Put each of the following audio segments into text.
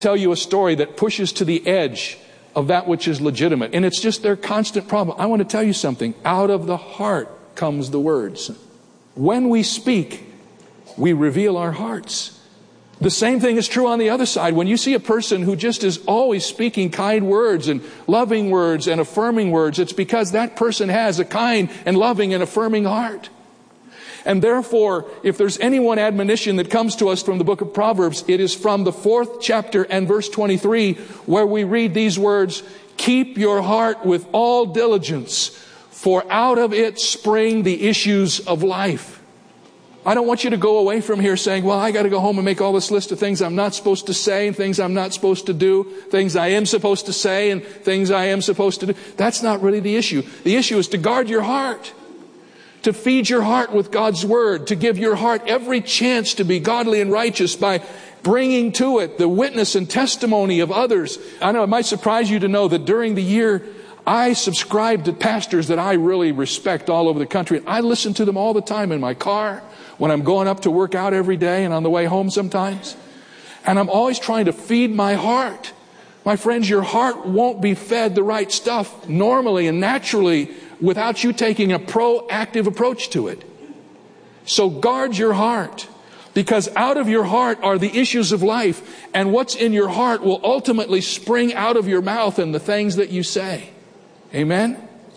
tell you a story that pushes to the edge of that which is legitimate. And it's just their constant problem. I want to tell you something. Out of the heart comes the words. When we speak, we reveal our hearts. The same thing is true on the other side. When you see a person who just is always speaking kind words and loving words and affirming words, it's because that person has a kind and loving and affirming heart. And therefore, if there's any one admonition that comes to us from the book of Proverbs, it is from the 4th chapter and verse 23, where we read these words, "Keep your heart with all diligence, for out of it spring the issues of life." I don't want you to go away from here saying, well, I got to go home and make all this list of things I'm not supposed to say and things I'm not supposed to do, things I am supposed to say and things I am supposed to do. That's not really the issue. The issue is to guard your heart, to feed your heart with God's Word, to give your heart every chance to be godly and righteous by bringing to it the witness and testimony of others. I know it might surprise you to know that during the year, I subscribe to pastors that I really respect all over the country. I listen to them all the time in my car, when I'm going up to work out every day and on the way home sometimes. And I'm always trying to feed my heart. My friends, your heart won't be fed the right stuff normally and naturally without you taking a proactive approach to it. So guard your heart, because out of your heart are the issues of life, and what's in your heart will ultimately spring out of your mouth and the things that you say. Amen?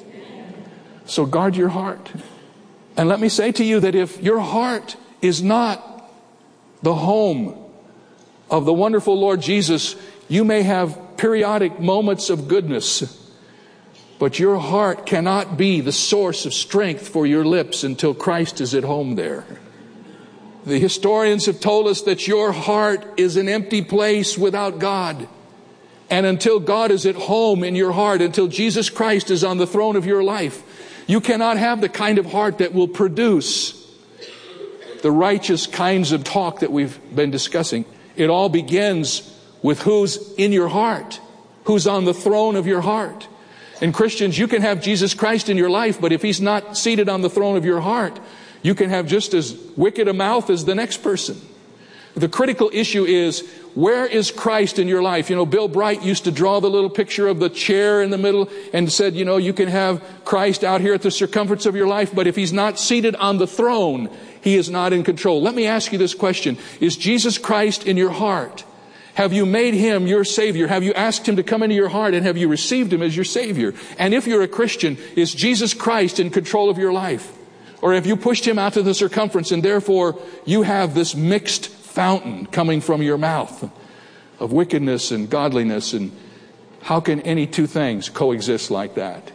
So guard your heart. And let me say to you that if your heart is not the home of the wonderful Lord Jesus, you may have periodic moments of goodness, but your heart cannot be the source of strength for your lips until Christ is at home there. The historians have told us that your heart is an empty place without God. And until God is at home in your heart, until Jesus Christ is on the throne of your life, you cannot have the kind of heart that will produce the righteous kinds of talk that we've been discussing. It all begins with who's in your heart, who's on the throne of your heart. And Christians, you can have Jesus Christ in your life, but if He's not seated on the throne of your heart, you can have just as wicked a mouth as the next person. The critical issue is, where is Christ in your life? You know, Bill Bright used to draw the little picture of the chair in the middle and said, you know, you can have Christ out here at the circumference of your life, but if He's not seated on the throne, He is not in control. Let me ask you this question. Is Jesus Christ in your heart? Have you made Him your Savior? Have you asked Him to come into your heart, and have you received Him as your Savior? And if you're a Christian, is Jesus Christ in control of your life? Or have you pushed Him out to the circumference, and therefore you have this mixed fountain coming from your mouth of wickedness and godliness? And how can any two things coexist like that?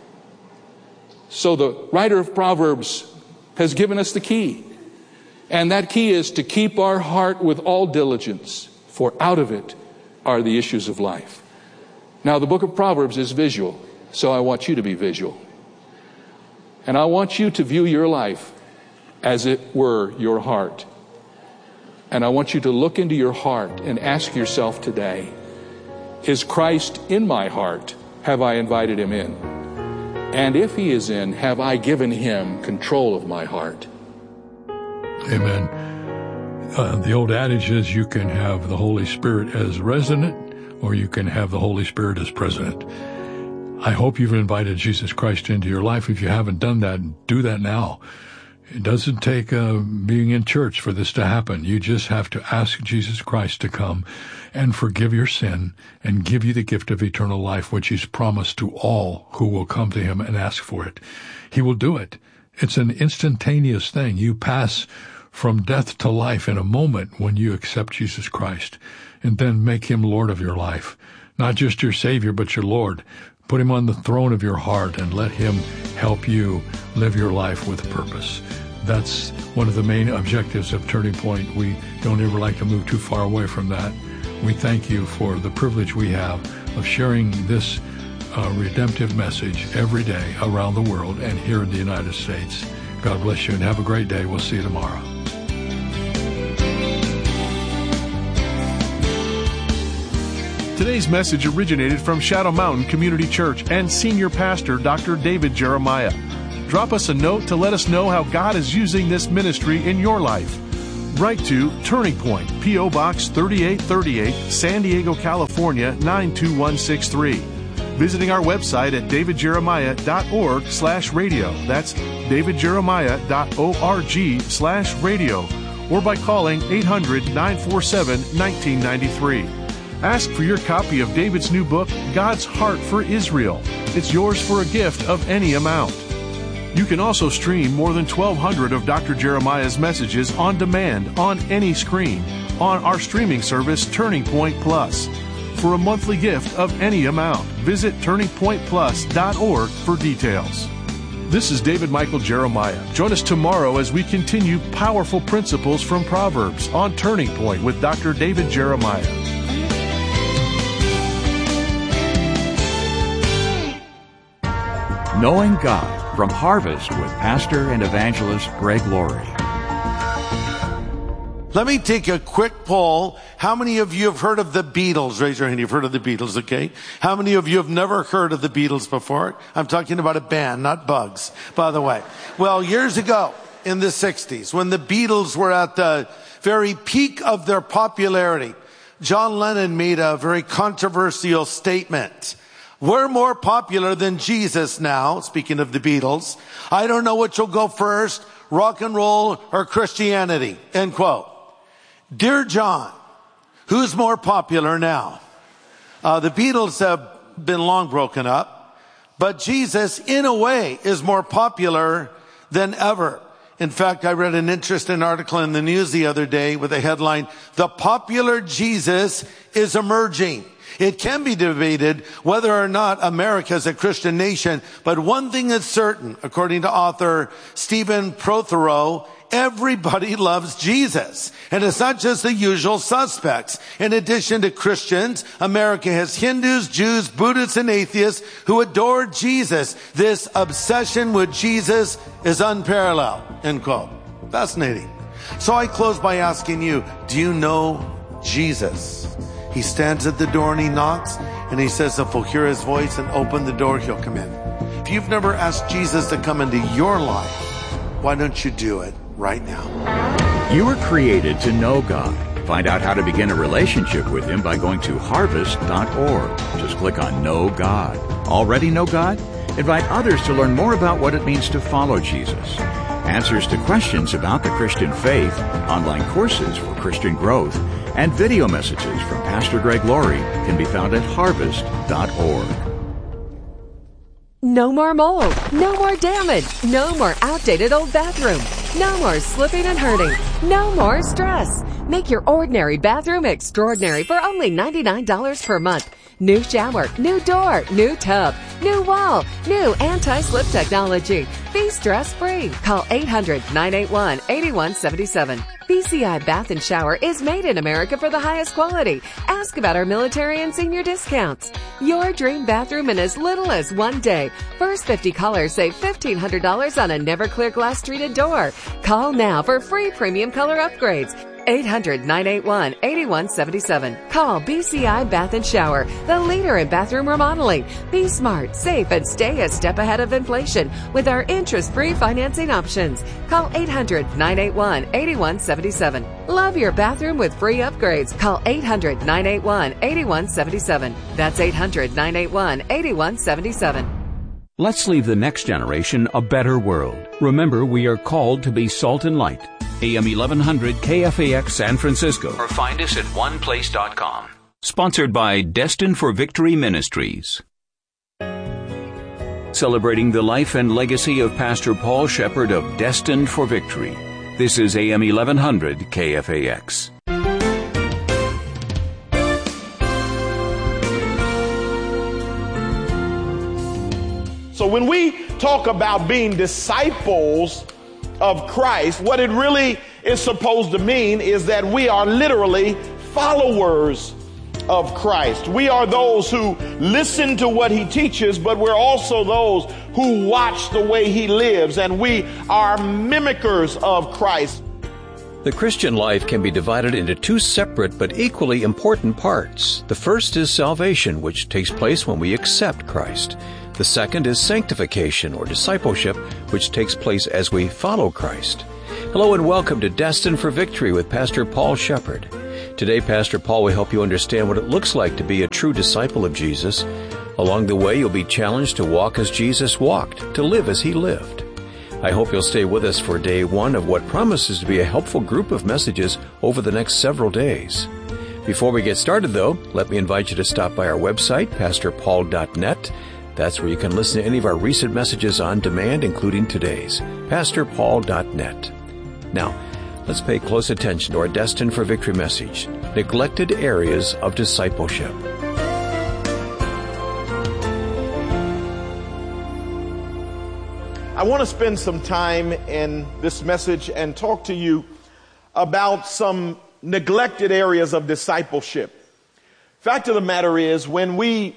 So the writer of Proverbs has given us the key. And that key is to keep our heart with all diligence, for out of it are the issues of life. Now, the book of Proverbs is visual, so I want you to be visual. And I want you to view your life as it were your heart. And I want you to look into your heart and ask yourself today, is Christ in my heart? Have I invited Him in? And if He is in, have I given Him control of my heart? Amen. The old adage is you can have the Holy Spirit as resident, or you can have the Holy Spirit as president. I hope you've invited Jesus Christ into your life. If you haven't done that, do that now. It doesn't take being in church for this to happen. You just have to ask Jesus Christ to come and forgive your sin and give you the gift of eternal life, which He's promised to all who will come to Him and ask for it. He will do it. It's an instantaneous thing. You pass from death to life in a moment when you accept Jesus Christ, and then make Him Lord of your life. Not just your Savior, but your Lord. Put Him on the throne of your heart and let Him help you live your life with purpose. That's one of the main objectives of Turning Point. We don't ever like to move too far away from that. We thank you for the privilege we have of sharing this redemptive message every day around the world and here in the United States. God bless you and have a great day. We'll see you tomorrow. Today's message originated from Shadow Mountain Community Church and Senior Pastor Dr. David Jeremiah. Drop us a note to let us know how God is using this ministry in your life. Write to Turning Point, P.O. Box 3838, San Diego, California 92163. Visiting our website at davidjeremiah.org/radio. That's davidjeremiah.org/radio. Or by calling 800-947-1993. Ask for your copy of David's new book, God's Heart for Israel. It's yours for a gift of any amount. You can also stream more than 1,200 of Dr. Jeremiah's messages on demand on any screen on our streaming service, Turning Point Plus. For a monthly gift of any amount, visit turningpointplus.org for details. This is David Michael Jeremiah. Join us tomorrow as we continue powerful principles from Proverbs on Turning Point with Dr. David Jeremiah. Knowing God from Harvest with Pastor and Evangelist Greg Laurie. Let me take a quick poll. How many of you have heard of the Beatles? Raise your hand. You've heard of the Beatles, okay? How many of you have never heard of the Beatles before? I'm talking about a band, not Bugs, by the way. Well, years ago in the 60s, when the Beatles were at the very peak of their popularity, John Lennon made a very controversial statement. We're more popular than Jesus now, speaking of the Beatles. I don't know which will go first, rock and roll or Christianity, end quote. Dear John, who's more popular now? The Beatles have been long broken up, but Jesus, in a way, is more popular than ever. In fact, I read an interesting article in the news the other day with a headline, "The popular Jesus is emerging." It can be debated whether or not America is a Christian nation, but one thing is certain, according to author Stephen Prothero, everybody loves Jesus. And it's not just the usual suspects. In addition to Christians, America has Hindus, Jews, Buddhists, and atheists who adore Jesus. This obsession with Jesus is unparalleled, end quote. Fascinating. So I close by asking you, do you know Jesus? He stands at the door and he knocks, and he says if we'll hear his voice and open the door, he'll come in. If you've never asked Jesus to come into your life, why don't you do it right now? You were created to know God. Find out how to begin a relationship with Him by going to harvest.org. Just click on Know God. Already know God? Invite others to learn more about what it means to follow Jesus. Answers to questions about the Christian faith, online courses for Christian growth, and video messages from Pastor Greg Laurie can be found at harvest.org. No more mold, no more damage, no more outdated old bathroom, no more slipping and hurting, no more stress. Make your ordinary bathroom extraordinary for only $99 per month. New shower, new door, new tub, new wall, new anti-slip technology. Be stress-free. Call 800-981-8177. BCI Bath and Shower is made in America for the highest quality. Ask about our military and senior discounts. Your dream bathroom in as little as 1 day. First 50 callers save $1,500 on a never clear glass treated door. Call now for free premium color upgrades. 800-981-8177. Call BCI Bath and Shower, the leader in bathroom remodeling. Be smart, safe, and stay a step ahead of inflation with our interest-free financing options. Call 800-981-8177. Love your bathroom with free upgrades. Call 800-981-8177. That's 800-981-8177. Let's leave the next generation a better world. Remember, we are called to be salt and light. AM 1100 KFAX San Francisco. Or find us at oneplace.com. Sponsored by Destined for Victory Ministries. Celebrating the life and legacy of Pastor Paul Shepherd of Destined for Victory. This is AM 1100 KFAX. So when we talk about being disciples of Christ, what it really is supposed to mean is that we are literally followers of Christ. We are those who listen to what he teaches, but we're also those who watch the way he lives, and we are mimickers of Christ. The Christian life can be divided into two separate but equally important parts. The first is salvation, which takes place when we accept Christ. The second is sanctification or discipleship, which takes place as we follow Christ. Hello and welcome to Destined for Victory with Pastor Paul Shepherd. Today, Pastor Paul will help you understand what it looks like to be a true disciple of Jesus. Along the way, you'll be challenged to walk as Jesus walked, to live as he lived. I hope you'll stay with us for day one of what promises to be a helpful group of messages over the next several days. Before we get started, though, let me invite you to stop by our website, pastorpaul.net. That's where you can listen to any of our recent messages on demand, including today's, pastorpaul.net. Now, let's pay close attention to our Destined for Victory message, Neglected Areas of Discipleship. I want to spend some time in this message and talk to you about some neglected areas of discipleship. Fact of the matter is, when we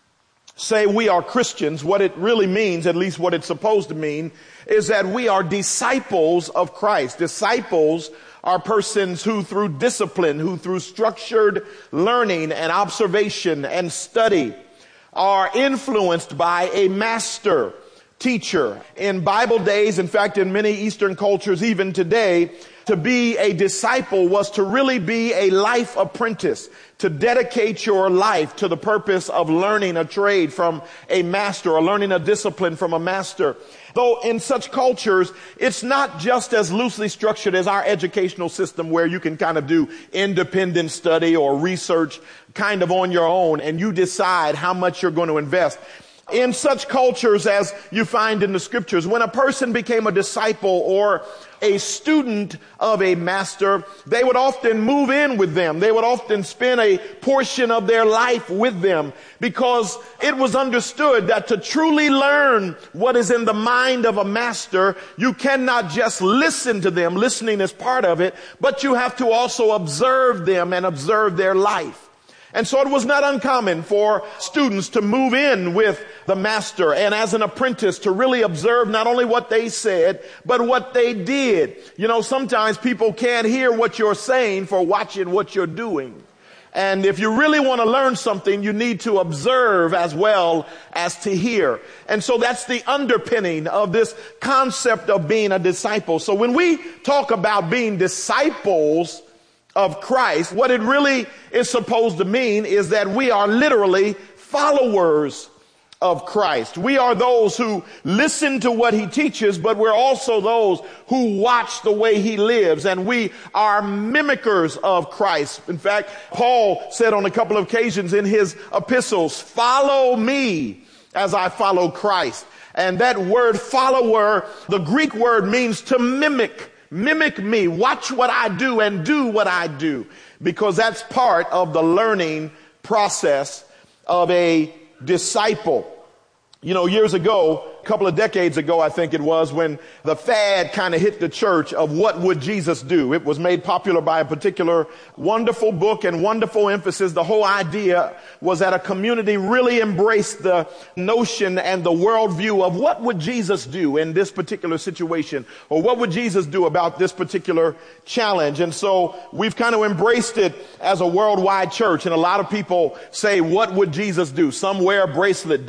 say we are Christians, what it really means, at least what it's supposed to mean, is that we are disciples of Christ. Disciples are persons who through discipline, who through structured learning and observation and study are influenced by a master teacher. In Bible days, in fact, in many Eastern cultures, even today, to be a disciple was to really be a life apprentice, to dedicate your life to the purpose of learning a trade from a master or learning a discipline from a master. Though in such cultures, it's not just as loosely structured as our educational system where you can kind of do independent study or research kind of on your own and you decide how much you're going to invest. In such cultures as you find in the scriptures, when a person became a disciple or a student of a master, they would often move in with them. They would often spend a portion of their life with them because it was understood that to truly learn what is in the mind of a master, you cannot just listen to them. Listening is part of it, but you have to also observe them and observe their life. And so it was not uncommon for students to move in with the master and as an apprentice to really observe not only what they said, but what they did. You know, sometimes people can't hear what you're saying for watching what you're doing. And if you really want to learn something, you need to observe as well as to hear. And so that's the underpinning of this concept of being a disciple. So when we talk about being disciples of Christ, what it really is supposed to mean is that we are literally followers of Christ. We are those who listen to what he teaches, but we're also those who watch the way he lives, and we are mimickers of Christ. In fact, Paul said on a couple of occasions in his epistles, "Follow me as I follow Christ." And that word follower, the Greek word means to mimic. Mimic me. Watch what I do and do what I do, because that's part of the learning process of a disciple. You know, years ago, a couple of decades ago, I think it was, when the fad kind of hit the church of what would Jesus do. It was made popular by a particular wonderful book and wonderful emphasis. The whole idea was that a community really embraced the notion and the worldview of what would Jesus do in this particular situation, or what would Jesus do about this particular challenge. And so we've kind of embraced it as a worldwide church. And a lot of people say, what would Jesus do? Some wear a bracelet,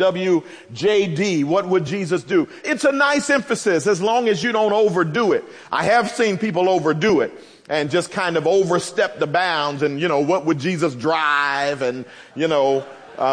WWJD. What would Jesus do? It's a nice emphasis as long as you don't overdo it. I have seen people overdo it and just kind of overstep the bounds and, you know, what would Jesus drive? And, you know,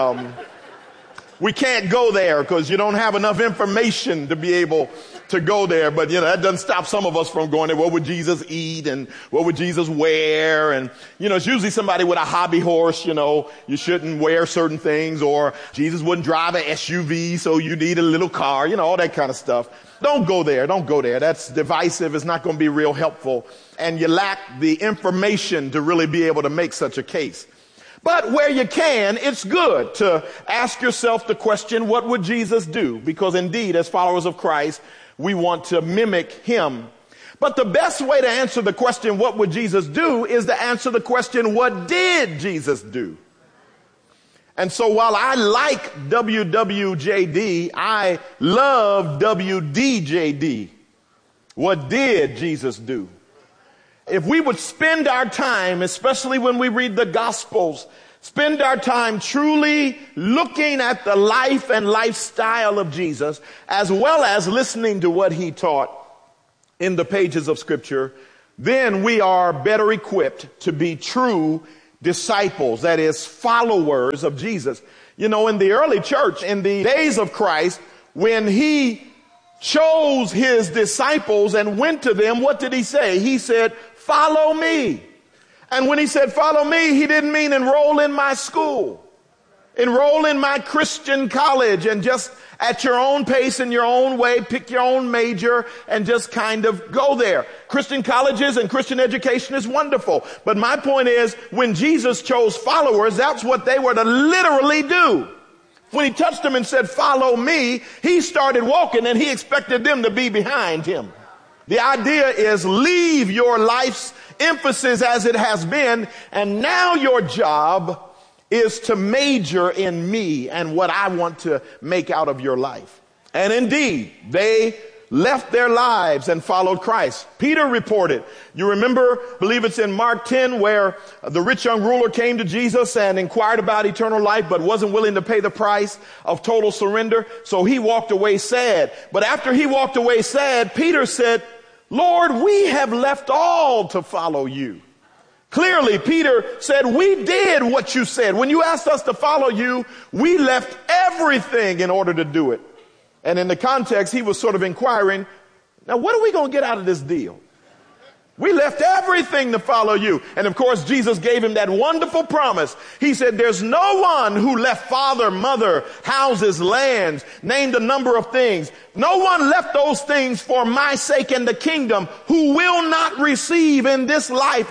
we can't go there because you don't have enough information to be able to go there. But, you know, that doesn't stop some of us from going there. What would Jesus eat and what would Jesus wear? And, you know, it's usually somebody with a hobby horse, you know, you shouldn't wear certain things, or Jesus wouldn't drive an SUV, so you need a little car, you know, all that kind of stuff. Don't go there. Don't go there. That's divisive. It's not going to be real helpful. And you lack the information to really be able to make such a case. But where you can, it's good to ask yourself the question, what would Jesus do? Because indeed, as followers of Christ, we want to mimic him. But the best way to answer the question, what would Jesus do, is to answer the question, what did Jesus do? And so while I like WWJD, I love WDJD. What did Jesus do? If we would spend our time, especially when we read the Gospels, spend our time truly looking at the life and lifestyle of Jesus, as well as listening to what he taught, in the pages of Scripture, then we are better equipped to be true disciples, that is, followers of Jesus. You know, in the early church, in the days of Christ, when he chose his disciples and went to them, what did he say? He said, follow me. And when he said, follow me, he didn't mean enroll in my school, enroll in my Christian college, and just at your own pace, in your own way, pick your own major and just kind of go there. Christian colleges and Christian education is wonderful. But my point is, when Jesus chose followers, that's what they were to literally do. When he touched them and said, follow me, he started walking and he expected them to be behind him. The idea is leave your life's emphasis as it has been, and now your job is to major in me and what I want to make out of your life. And indeed, they left their lives and followed Christ. Peter reported, you remember, I believe it's in Mark 10, where the rich young ruler came to Jesus and inquired about eternal life, but wasn't willing to pay the price of total surrender. So he walked away sad. But after he walked away sad, Peter said, Lord, we have left all to follow you. Clearly, Peter said, we did what you said. When you asked us to follow you, we left everything in order to do it. And in the context, he was sort of inquiring, now what are we going to get out of this deal? We left everything to follow you. And of course, Jesus gave him that wonderful promise. He said, there's no one who left father, mother, houses, lands, named a number of things. No one left those things for my sake and the kingdom who will not receive in this life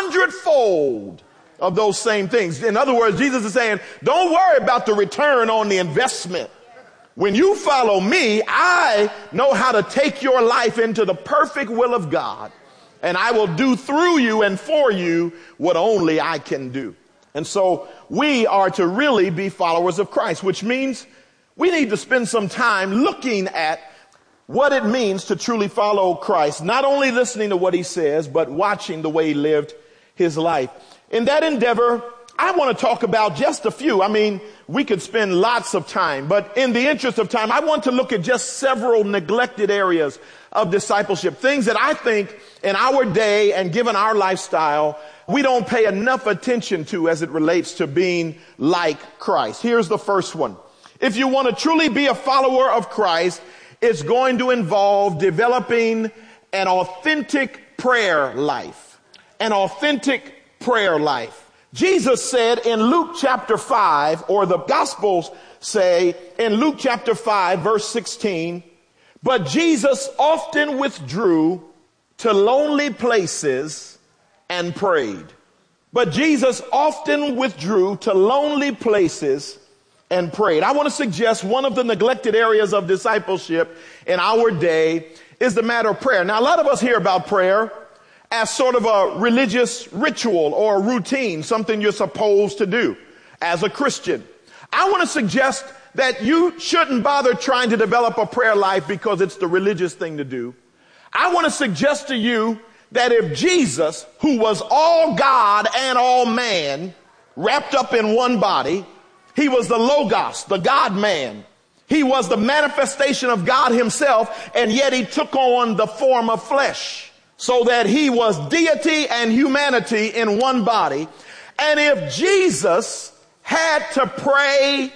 100-fold of those same things. In other words, Jesus is saying, don't worry about the return on the investment. When you follow me, I know how to take your life into the perfect will of God. And I will do through you and for you what only I can do. And so we are to really be followers of Christ, which means we need to spend some time looking at what it means to truly follow Christ, not only listening to what he says, but watching the way he lived his life. In that endeavor, I want to talk about just a few. I mean, we could spend lots of time, but in the interest of time, I want to look at just several neglected areas of discipleship, things that I think in our day and given our lifestyle, we don't pay enough attention to as it relates to being like Christ. Here's the first one. If you want to truly be a follower of Christ, it's going to involve developing an authentic prayer life. An authentic prayer life. Jesus said in Luke chapter 5, or the Gospels say in Luke chapter 5, verse 16, but Jesus often withdrew to lonely places and prayed. But Jesus often withdrew to lonely places and prayed. I want to suggest one of the neglected areas of discipleship in our day is the matter of prayer. Now, a lot of us hear about prayer as sort of a religious ritual or a routine, something you're supposed to do as a Christian. I want to suggest that you shouldn't bother trying to develop a prayer life because it's the religious thing to do. I want to suggest to you that if Jesus, who was all God and all man, wrapped up in one body, he was the Logos, the God-man. He was the manifestation of God himself, and yet he took on the form of flesh so that he was deity and humanity in one body. And if Jesus had to pray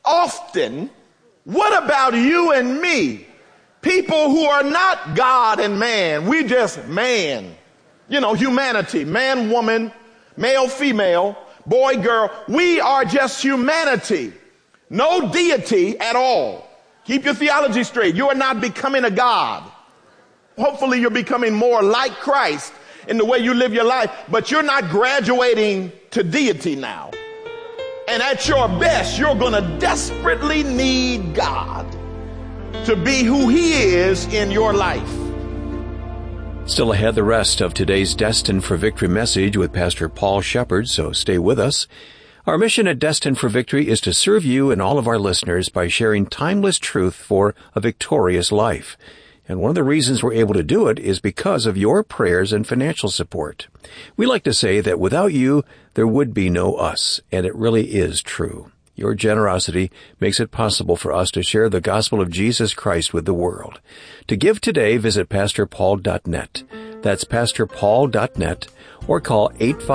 often, what about you and me? People who are not God and man. We just man. You know, humanity. Man, woman, male, female, boy, girl. We are just humanity. No deity at all. Keep your theology straight. You are not becoming a God. Hopefully you're becoming more like Christ in the way you live your life, but you're not graduating to deity now. And at your best, you're going to desperately need God to be who he is in your life. Still ahead, the rest of today's Destined for Victory message with Pastor Paul Shepard, so stay with us. Our mission at Destined for Victory is to serve you and all of our listeners by sharing timeless truth for a victorious life. And one of the reasons we're able to do it is because of your prayers and financial support. We like to say that without you, there would be no us, and it really is true. Your generosity makes it possible for us to share the gospel of Jesus Christ with the world. To give today, visit PastorPaul.net. That's PastorPaul.net, or call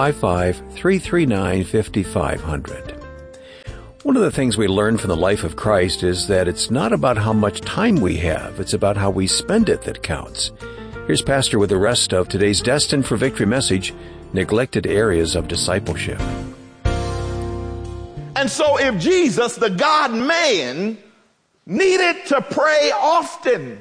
855-339-5500. One of the things we learn from the life of Christ is that it's not about how much time we have, it's about how we spend it that counts. Here's Pastor with the rest of today's Destined for Victory message, Neglected Areas of Discipleship. And so if Jesus, the God-man, needed to pray often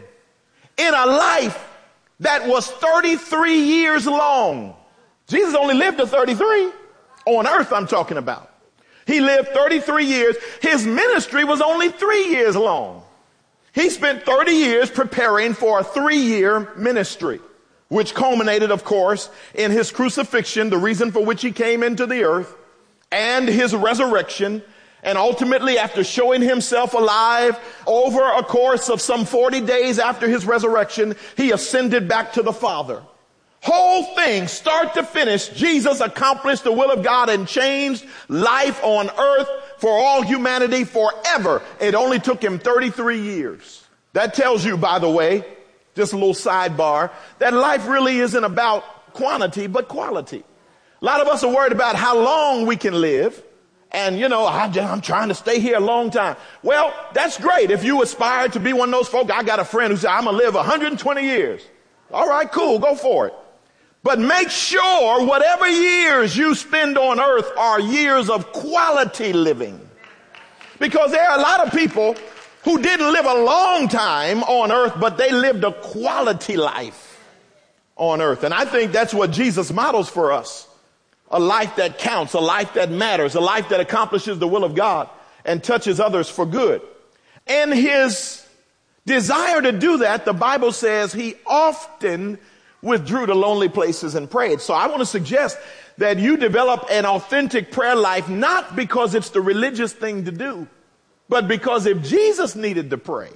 in a life that was 33 years long, Jesus only lived to 33, on earth I'm talking about. He lived 33 years. His ministry was only 3 years long. He spent 30 years preparing for a 3-year ministry, which culminated, of course, in his crucifixion, the reason for which he came into the earth, and his resurrection, and ultimately after showing himself alive over a course of some 40 days after his resurrection, he ascended back to the Father. Whole thing, start to finish, Jesus accomplished the will of God and changed life on earth for all humanity forever. It only took him 33 years. That tells you, by the way, just a little sidebar, that life really isn't about quantity but quality. A lot of us are worried about how long we can live. And, I'm trying to stay here a long time. Well, that's great. If you aspire to be one of those folk, I got a friend who said, I'm going to live 120 years. All right, cool. Go for it. But make sure whatever years you spend on earth are years of quality living. Because there are a lot of people who didn't live a long time on earth, but they lived a quality life on earth. And I think that's what Jesus models for us. A life that counts, a life that matters, a life that accomplishes the will of God and touches others for good. And his desire to do that, the Bible says he often withdrew to lonely places and prayed. So I want to suggest that you develop an authentic prayer life, not because it's the religious thing to do, but because if Jesus needed to pray,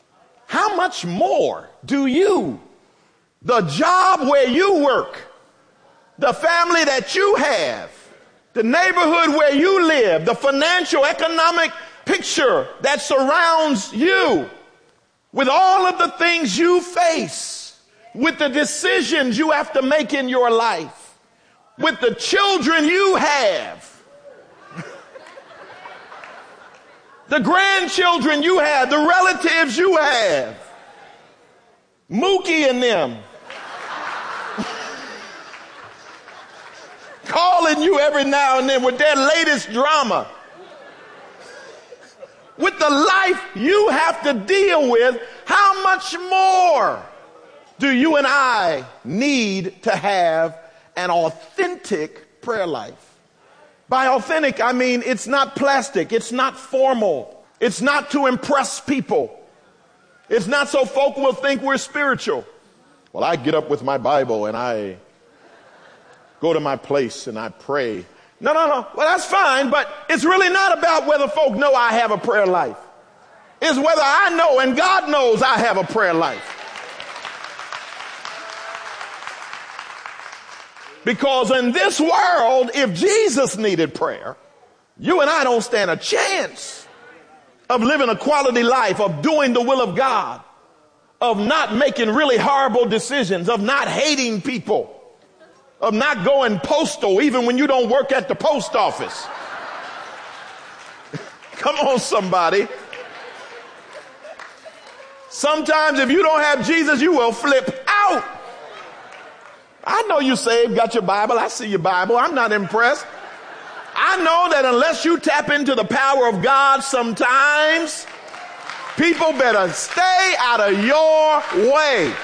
how much more do you? The job where you work, the family that you have, the neighborhood where you live, the financial, economic picture that surrounds you, with all of the things you face, with the decisions you have to make in your life, with the children you have, the grandchildren you have, the relatives you have, Mookie and them, calling you every now and then with their latest drama. With the life you have to deal with, how much more do you and I need to have an authentic prayer life? By authentic, I mean it's not plastic, it's not formal, it's not to impress people. It's not so folk will think we're spiritual. Well, I get up with my Bible and I go to my place and I pray. No. Well, that's fine, but it's really not about whether folk know I have a prayer life. It's whether I know and God knows I have a prayer life. Because in this world, if Jesus needed prayer, you and I don't stand a chance of living a quality life, of doing the will of God, of not making really horrible decisions, of not hating people, of not going postal even when you don't work at the post office. Come on, somebody. Sometimes if you don't have Jesus, you will flip out. I know you saved, got your Bible. I see your Bible. I'm not impressed. I know that unless you tap into the power of God sometimes, people better stay out of your way.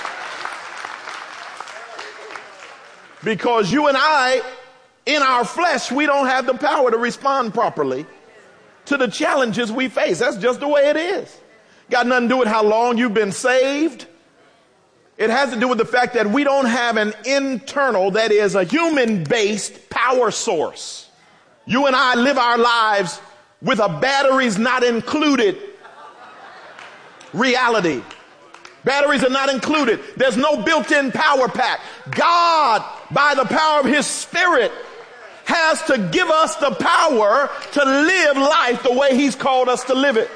Because you and I, in our flesh, we don't have the power to respond properly to the challenges we face. That's just the way it is. Got nothing to do with how long you've been saved. It has to do with the fact that we don't have an internal, that is a human-based power source. You and I live our lives with a batteries not included reality. Batteries are not included. There's no built-in power pack. God, by the power of his Spirit, has to give us the power to live life the way he's called us to live it.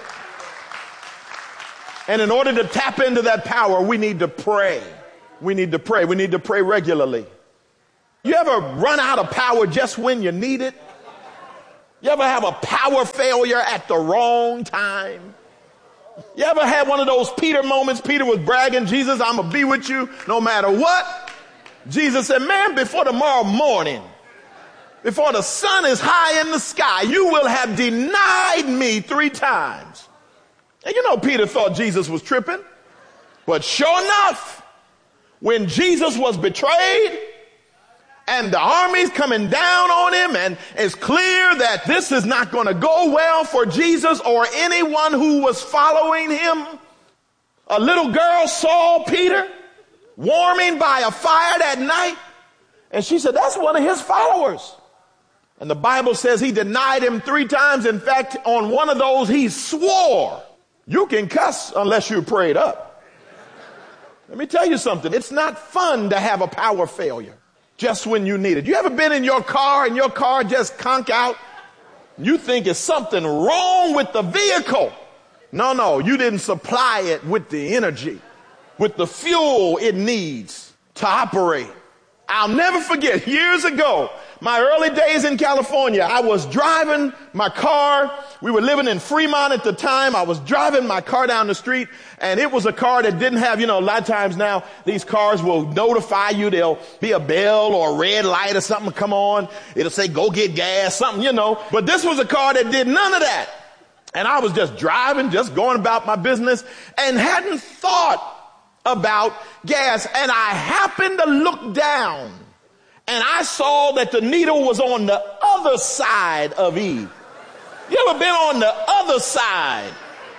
And in order to tap into that power, we need to pray. We need to pray. We need to pray regularly. You ever run out of power just when you need it? You ever have a power failure at the wrong time? You ever had one of those Peter moments? Peter was bragging, Jesus, I'm going to be with you no matter what. Jesus said, man, before tomorrow morning, before the sun is high in the sky, you will have denied me 3 times. And you know, Peter thought Jesus was tripping. But sure enough, when Jesus was betrayed and the army's coming down on him, and it's clear that this is not going to go well for Jesus or anyone who was following him, a little girl saw Peter warming by a fire that night, and she said, that's one of his followers. And the Bible says he denied him 3 times. In fact, on one of those, he swore. You can cuss unless you're prayed up. Let me tell you something. It's not fun to have a power failure just when you need it. You ever been in your car and your car just conk out? You think it's something wrong with the vehicle. No, you didn't supply it with the energy, with the fuel it needs to operate. I'll never forget, years ago, my early days in California, I was driving my car. We were living in Fremont at the time. I was driving my car down the street, and it was a car that didn't have, a lot of times now these cars will notify you. There'll be a bell or a red light or something come on. It'll say, go get gas, something, But this was a car that did none of that. And I was just driving, just going about my business, and hadn't thought about gas. And I happened to look down, and I saw that the needle was on the other side of E. You ever been on the other side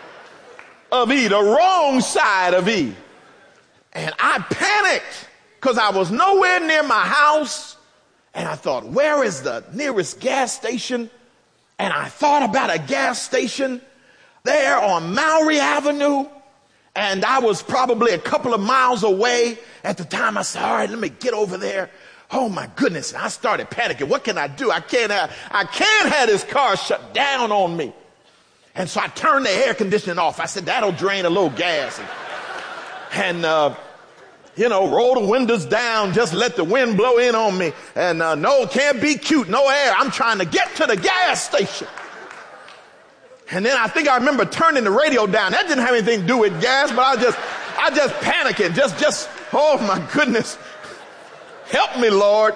of E, the wrong side of E? And I panicked because I was nowhere near my house. And I thought, where is the nearest gas station? And I thought about a gas station there on Maury Avenue. And I was probably a couple of miles away at the time. I said, all right, let me get over there. Oh my goodness. And I started panicking. What can I do? I can't have this car shut down on me. And so I turned the air conditioning off. I said, that'll drain a little gas. And roll the windows down. Just let the wind blow in on me. And no, can't be cute. No air. I'm trying to get to the gas station. And then I think I remember turning the radio down. That didn't have anything to do with gas, but I just panicking. Just, oh my goodness. Help me, Lord.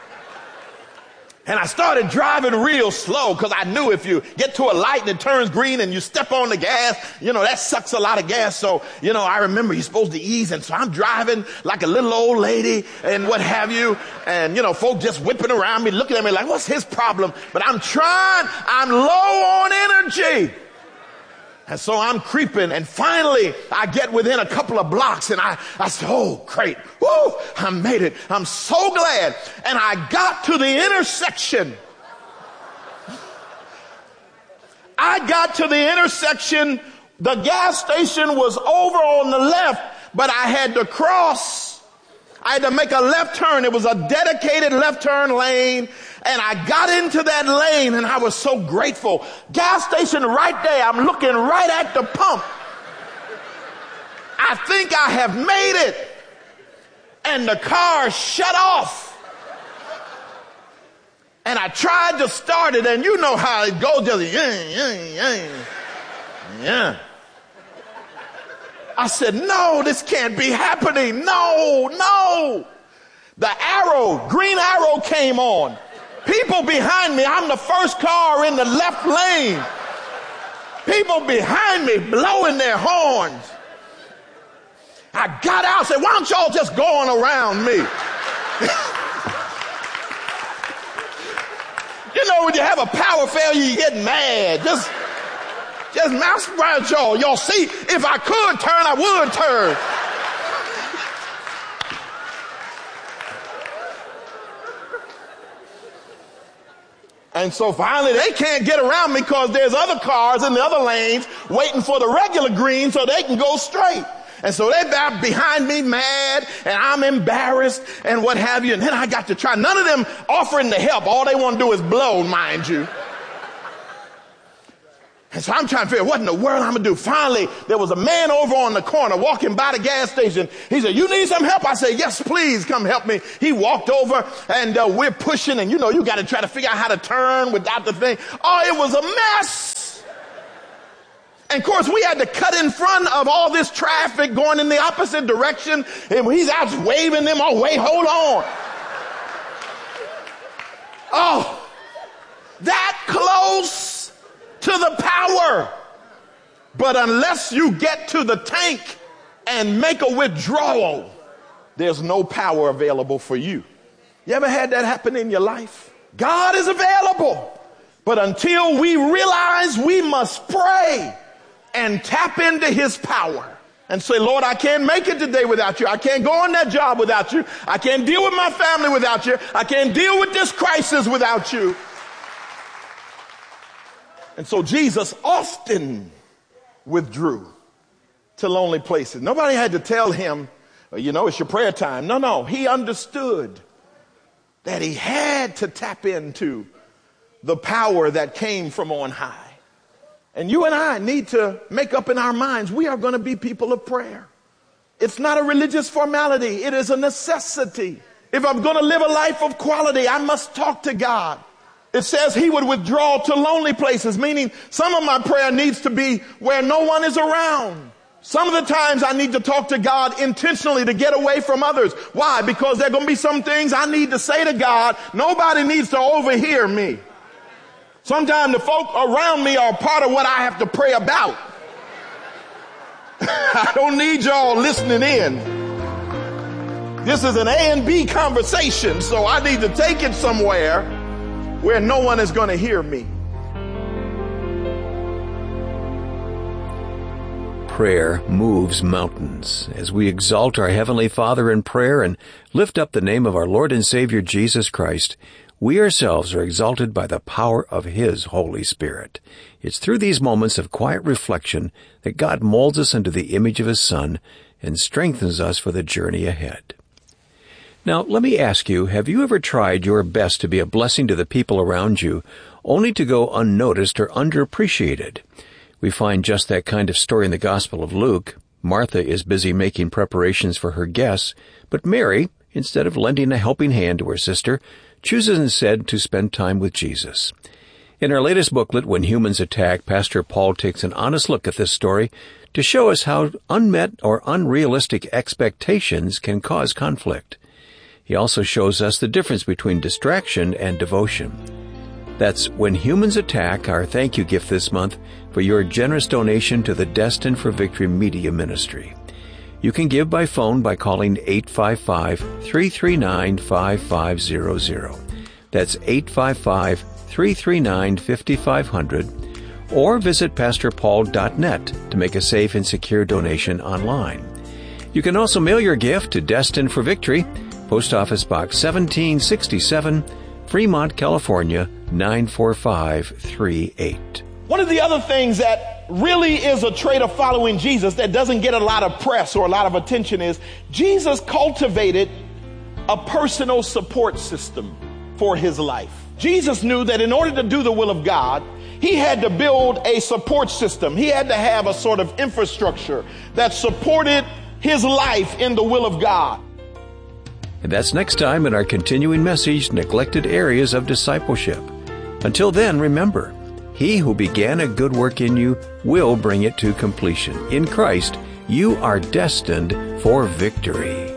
And I started driving real slow because I knew if you get to a light and it turns green and you step on the gas, that sucks a lot of gas. So, I remember you're supposed to ease. And so I'm driving like a little old lady and what have you. And, folk just whipping around me, looking at me like, what's his problem? But I'm low on energy. And so I'm creeping, and finally I get within a couple of blocks, and I said, oh, great. Woo, I made it. I'm so glad. And I got to the intersection. The gas station was over on the left, but I had to cross. I had to make a left turn. It was a dedicated left turn lane. And I got into that lane, and I was so grateful. Gas station right there. I'm looking right at the pump. I think I have made it. And the car shut off. And I tried to start it, and you know how it goes. Just, yeah. I said, no, this can't be happening. No. The green arrow came on. People behind me, I'm the first car in the left lane. People behind me blowing their horns. I got out and said, why don't y'all just go on around me? When you have a power failure, you get mad. Just mouse around y'all. Y'all see, if I could turn, I would turn. And so finally they can't get around me because there's other cars in the other lanes waiting for the regular green so they can go straight. And so they're behind me mad, and I'm embarrassed, and what have you. And then I got to try. None of them offering to help. All they want to do is blow, mind you. And so I'm trying to figure out what in the world I'm going to do. Finally, there was a man over on the corner walking by the gas station. He said, "You need some help?" I said, "Yes, please come help me." He walked over, and we're pushing, and you got to try to figure out how to turn without the thing. Oh, it was a mess. And of course, we had to cut in front of all this traffic going in the opposite direction. And he's out waving them, "Oh, wait, hold on." Oh, that close to the power. But unless you get to the tank and make a withdrawal, there's no power available for you. You ever had that happen in your life? God is available, but until we realize we must pray and tap into his power and say, "Lord, I can't make it today without you. I can't go on that job without you. I can't deal with my family without you. I can't deal with this crisis without you." And so Jesus often withdrew to lonely places. Nobody had to tell him, "It's your prayer time." No. He understood that he had to tap into the power that came from on high. And you and I need to make up in our minds, we are going to be people of prayer. It's not a religious formality. It is a necessity. If I'm going to live a life of quality, I must talk to God. It says he would withdraw to lonely places, meaning some of my prayer needs to be where no one is around. Some of the times I need to talk to God intentionally to get away from others. Why? Because there are going to be some things I need to say to God. Nobody needs to overhear me. Sometimes the folk around me are part of what I have to pray about. I don't need y'all listening in. This is an A and B conversation, so I need to take it somewhere where no one is going to hear me. Prayer moves mountains. As we exalt our Heavenly Father in prayer and lift up the name of our Lord and Savior Jesus Christ, we ourselves are exalted by the power of His Holy Spirit. It's through these moments of quiet reflection that God molds us into the image of His Son and strengthens us for the journey ahead. Now, let me ask you, have you ever tried your best to be a blessing to the people around you, only to go unnoticed or underappreciated? We find just that kind of story in the Gospel of Luke. Martha is busy making preparations for her guests, but Mary, instead of lending a helping hand to her sister, chooses instead to spend time with Jesus. In our latest booklet, When Humans Attack, Pastor Paul takes an honest look at this story to show us how unmet or unrealistic expectations can cause conflict. He also shows us the difference between distraction and devotion. That's When Humans Attack, our thank you gift this month for your generous donation to the Destined for Victory Media Ministry. You can give by phone by calling 855-339-5500. That's 855-339-5500. Or visit pastorpaul.net to make a safe and secure donation online. You can also mail your gift to Destined for Victory, Post Office Box 1767, Fremont, California, 94538. One of the other things that really is a trait of following Jesus that doesn't get a lot of press or a lot of attention is Jesus cultivated a personal support system for his life. Jesus knew that in order to do the will of God, he had to build a support system. He had to have a sort of infrastructure that supported his life in the will of God. And that's next time in our continuing message, Neglected Areas of Discipleship. Until then, remember, He who began a good work in you will bring it to completion. In Christ, you are destined for victory.